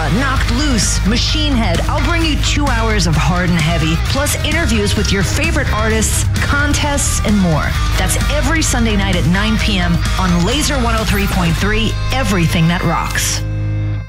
Diva, Knocked Loose, Machine Head. I'll bring you 2 hours of hard and heavy, plus interviews with your favorite artists, contests, and more. That's every Sunday night at 9 p.m. on Laser 103.3, everything that rocks.